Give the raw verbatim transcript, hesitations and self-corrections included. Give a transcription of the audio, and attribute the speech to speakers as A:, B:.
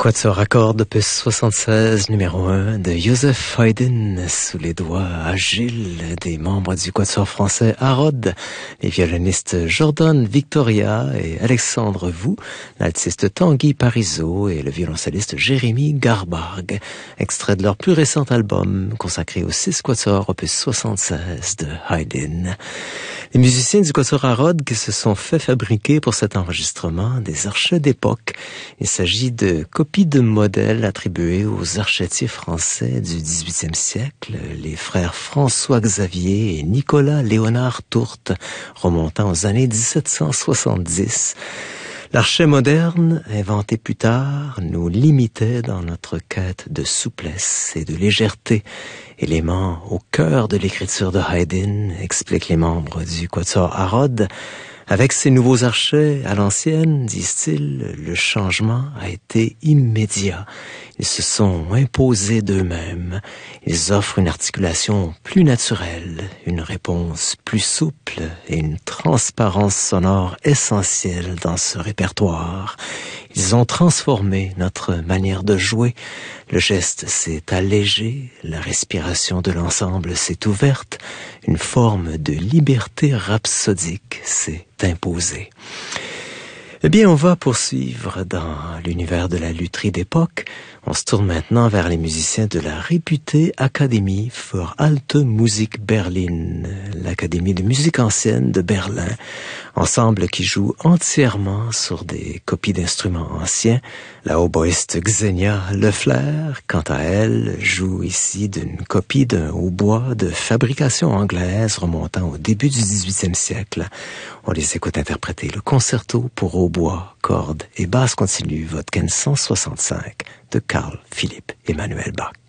A: Quatuor à cordes opus soixante-seize numéro un de Joseph Haydn sous les doigts agiles des membres du Quatuor français Harrod, les violonistes Jordan Victoria et Alexandre Vous, l'altiste Tanguy Parisot et le violoncelliste Jérémy Garbargue, extrait de leur plus récent album consacré aux six Quatuors opus soixante-seize de Haydn. Les musiciens du Quatuor Harrod qui se sont fait fabriquer pour cet enregistrement des archets d'époque. Il s'agit de copies de modèles attribués aux archetiers français du dix-huitième siècle, les frères François-Xavier et Nicolas Léonard Tourte, remontant aux années dix-sept cent soixante-dix. L'archet moderne, inventé plus tard, nous limitait dans notre quête de souplesse et de légèreté, élément au cœur de l'écriture de Haydn, expliquent les membres du Quatuor Harrod. Avec ces nouveaux archets à l'ancienne, disent-ils, le changement a été immédiat. Ils se sont imposés d'eux-mêmes. Ils offrent une articulation plus naturelle, une réponse plus souple et une transparence sonore essentielle dans ce répertoire. Ils ont transformé notre manière de jouer. Le geste s'est allégé, la respiration de l'ensemble s'est ouverte, une forme de liberté rhapsodique s'est imposée. Eh bien, on va poursuivre dans l'univers de la lutherie d'époque. On se tourne maintenant vers les musiciens de la réputée Akademie für Alte Musik Berlin, l'Académie de musique ancienne de Berlin, ensemble qui joue entièrement sur des copies d'instruments anciens. La hautboïste Xenia Lefler, quant à elle, joue ici d'une copie d'un hautbois de fabrication anglaise remontant au début du dix-huitième siècle. On les écoute interpréter le concerto pour hautbois, cordes et basse continue, Vodken cent soixante-cinq de Carl Philipp Emanuel Bach.